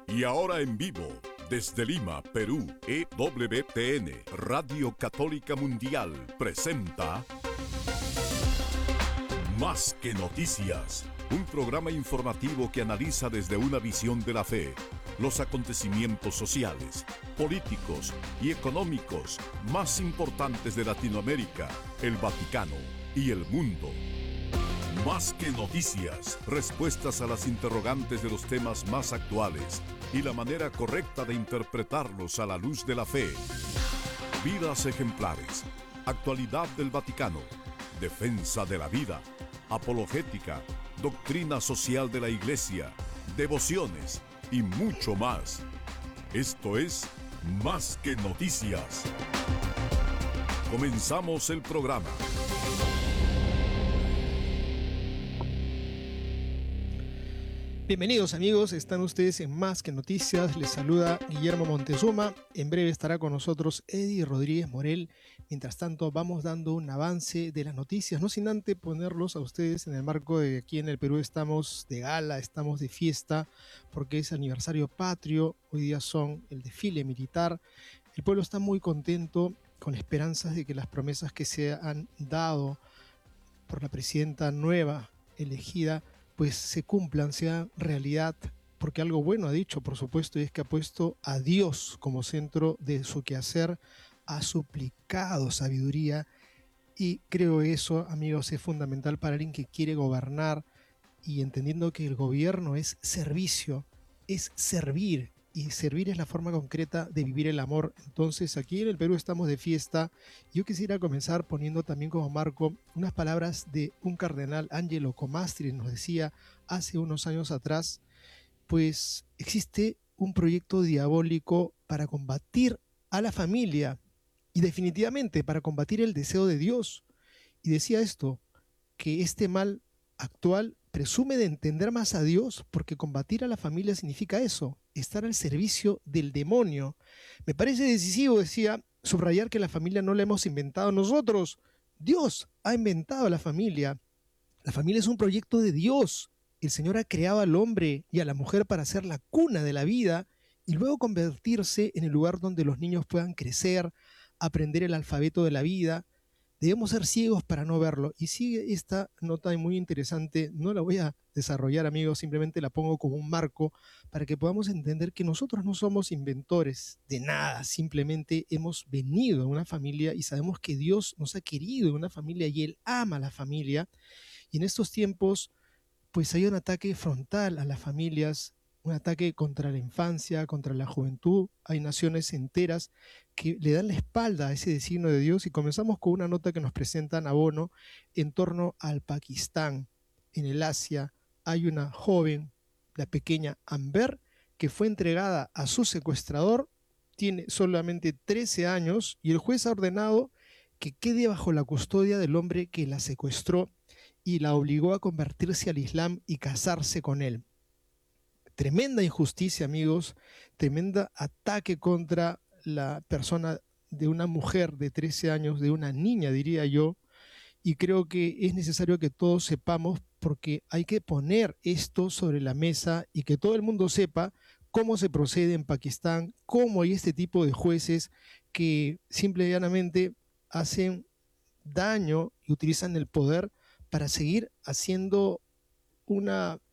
Y ahora en vivo, desde Lima, Perú, EWTN, Radio Católica Mundial, presenta Más que Noticias, un programa informativo que analiza desde una visión de la fe los acontecimientos sociales, políticos y económicos más importantes de Latinoamérica, el Vaticano y el mundo. Más que noticias, respuestas a las interrogantes de los temas más actuales y la manera correcta de interpretarlos a la luz de la fe. Vidas ejemplares, actualidad del Vaticano, defensa de la vida, apologética, doctrina social de la Iglesia, devociones y mucho más. Esto es Más que Noticias. Comenzamos el programa. Bienvenidos amigos, están ustedes en Más que Noticias. Les saluda Guillermo Montezuma. En breve estará con nosotros Eddie Rodríguez Morel. Mientras tanto vamos dando un avance de las noticias, no sin antes ponerlos a ustedes en el marco de aquí en el Perú estamos de gala, estamos de fiesta, porque es aniversario patrio. Hoy día son el desfile militar. El pueblo está muy contento, con esperanzas de que las promesas que se han dado por la presidenta nueva elegida pues se cumplan, sean realidad, porque algo bueno ha dicho, por supuesto, y es que ha puesto a Dios como centro de su quehacer, ha suplicado sabiduría, y creo eso, amigos, es fundamental para alguien que quiere gobernar, y entendiendo que el gobierno es servicio, es servir, y servir es la forma concreta de vivir el amor. Entonces aquí en el Perú estamos de fiesta. Yo quisiera comenzar poniendo también como marco unas palabras de un cardenal, Angelo Comastri, nos decía hace unos años atrás, pues existe un proyecto diabólico para combatir a la familia y definitivamente para combatir el deseo de Dios. Y decía esto, que este mal actual presume de entender más a Dios, porque combatir a la familia significa eso, estar al servicio del demonio. Me parece decisivo, decía, subrayar que la familia no la hemos inventado nosotros. Dios ha inventado a la familia. La familia es un proyecto de Dios. El Señor ha creado al hombre y a la mujer para ser la cuna de la vida y luego convertirse en el lugar donde los niños puedan crecer, aprender el alfabeto de la vida. Debemos ser ciegos para no verlo. Y sigue esta nota muy interesante, no la voy a desarrollar, amigos, simplemente la pongo como un marco para que podamos entender que nosotros no somos inventores de nada, simplemente hemos venido de una familia y sabemos que Dios nos ha querido en una familia y Él ama a la familia. Y en estos tiempos, pues hay un ataque frontal a las familias, un ataque contra la infancia, contra la juventud. Hay naciones enteras que le dan la espalda a ese designio de Dios y comenzamos con una nota que nos presentan a Bono en torno al Pakistán. En el Asia hay una joven, la pequeña Amber, que fue entregada a su secuestrador, tiene solamente 13 años y el juez ha ordenado que quede bajo la custodia del hombre que la secuestró y la obligó a convertirse al Islam y casarse con él. Tremenda injusticia, amigos, tremenda ataque contra la persona de una mujer de 13 años, de una niña, diría yo, y creo que es necesario que todos sepamos, porque hay que poner esto sobre la mesa y que todo el mundo sepa cómo se procede en Pakistán, cómo hay este tipo de jueces que simple y llanamente hacen daño y utilizan el poder para seguir haciendo un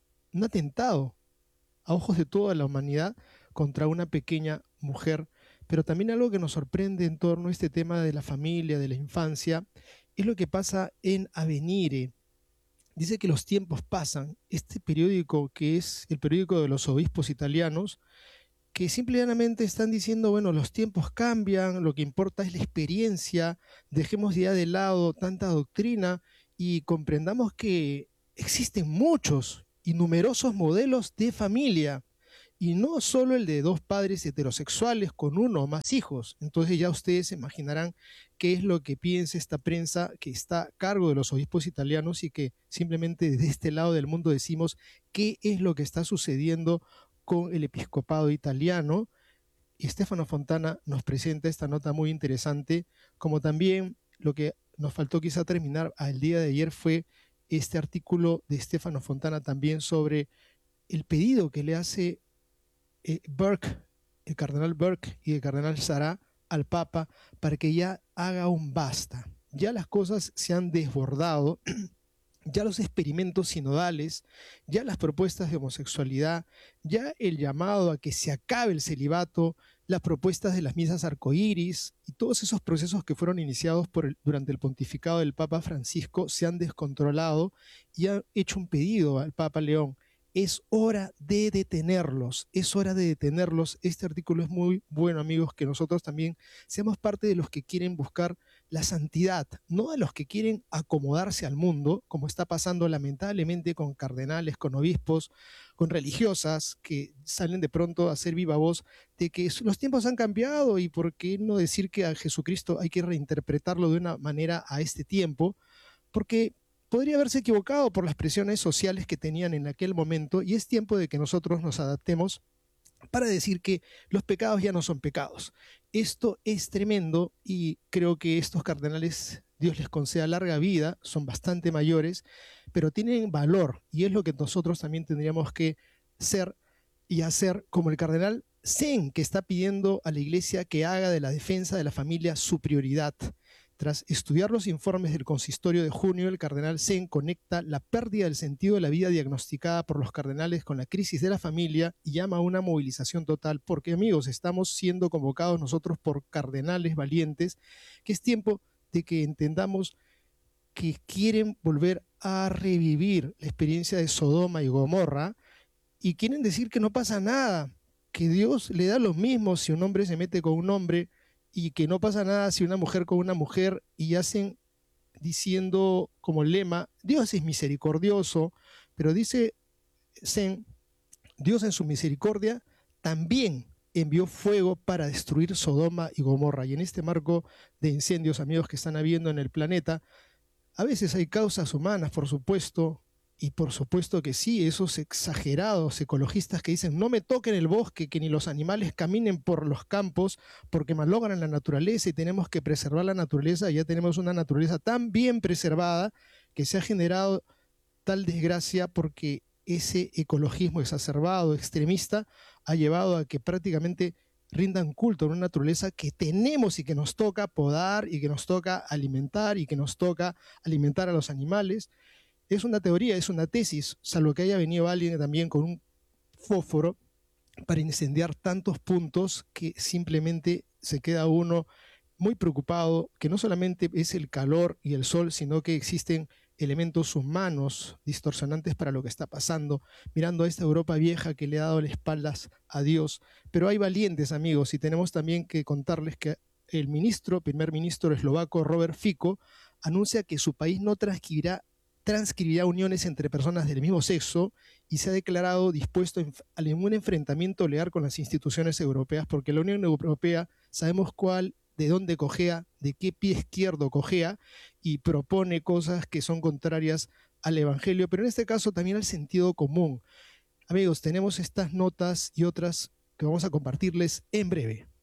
atentado a ojos de toda la humanidad contra una pequeña mujer. Pero también algo que nos sorprende en torno a este tema de la familia, de la infancia, es lo que pasa en Avenire. Dice que los tiempos pasan. Este periódico, que es el periódico de los obispos italianos, que simplemente están diciendo, bueno, los tiempos cambian, lo que importa es la experiencia, dejemos ya de lado tanta doctrina y comprendamos que existen muchos y numerosos modelos de familia, y no solo el de dos padres heterosexuales con uno o más hijos. Entonces ya ustedes se imaginarán qué es lo que piensa esta prensa que está a cargo de los obispos italianos y que simplemente desde este lado del mundo decimos qué es lo que está sucediendo con el episcopado italiano. Y Stefano Fontana nos presenta esta nota muy interesante, como también lo que nos faltó quizá terminar al día de ayer fue este artículo de Stefano Fontana también sobre el pedido que le hace Burke, el cardenal Burke y el cardenal Sará al Papa para que ya haga un basta. Ya las cosas se han desbordado, ya los experimentos sinodales, ya las propuestas de homosexualidad, ya el llamado a que se acabe el celibato, las propuestas de las misas arcoíris y todos esos procesos que fueron iniciados durante el pontificado del Papa Francisco se han descontrolado y han hecho un pedido al Papa León. Es hora de detenerlos, es hora de detenerlos. Este artículo es muy bueno, amigos, que nosotros también seamos parte de los que quieren buscar la santidad, no de los que quieren acomodarse al mundo, como está pasando lamentablemente con cardenales, con obispos, con religiosas que salen de pronto a hacer viva voz de que los tiempos han cambiado y por qué no decir que a Jesucristo hay que reinterpretarlo de una manera a este tiempo, porque podría haberse equivocado por las presiones sociales que tenían en aquel momento y es tiempo de que nosotros nos adaptemos para decir que los pecados ya no son pecados. Esto es tremendo y creo que estos cardenales, Dios les conceda larga vida, son bastante mayores, pero tienen valor y es lo que nosotros también tendríamos que ser y hacer, como el cardenal Zen, que está pidiendo a la Iglesia que haga de la defensa de la familia su prioridad. Tras estudiar los informes del consistorio de junio, el cardenal Zen conecta la pérdida del sentido de la vida diagnosticada por los cardenales con la crisis de la familia y llama a una movilización total, porque amigos, estamos siendo convocados nosotros por cardenales valientes, que es tiempo de que entendamos que quieren volver a revivir la experiencia de Sodoma y Gomorra y quieren decir que no pasa nada, que Dios le da lo mismo si un hombre se mete con un hombre, y que no pasa nada si una mujer con una mujer, y hacen diciendo como lema, Dios es misericordioso, pero dice Zen, Dios en su misericordia también envió fuego para destruir Sodoma y Gomorra. Y en este marco de incendios, amigos, que están habiendo en el planeta, a veces hay causas humanas, por supuesto, y por supuesto que sí, esos exagerados ecologistas que dicen no me toquen el bosque, que ni los animales caminen por los campos porque malogran la naturaleza y tenemos que preservar la naturaleza. Ya tenemos una naturaleza tan bien preservada que se ha generado tal desgracia porque ese ecologismo exacerbado, extremista, ha llevado a que prácticamente rindan culto a una naturaleza que tenemos y que nos toca podar y que nos toca alimentar y que nos toca alimentar a los animales. Es una teoría, es una tesis, salvo que haya venido alguien también con un fósforo para incendiar tantos puntos que simplemente se queda uno muy preocupado, que no solamente es el calor y el sol, sino que existen elementos humanos distorsionantes para lo que está pasando, mirando a esta Europa vieja que le ha dado las espaldas a Dios. Pero hay valientes, amigos, y tenemos también que contarles que el primer ministro eslovaco Robert Fico anuncia que su país no transcribirá uniones entre personas del mismo sexo y se ha declarado dispuesto a un enfrentamiento legal con las instituciones europeas, porque la Unión Europea sabemos de dónde cojea, de qué pie izquierdo cojea y propone cosas que son contrarias al Evangelio, pero en este caso también al sentido común. Amigos, tenemos estas notas y otras que vamos a compartirles en breve.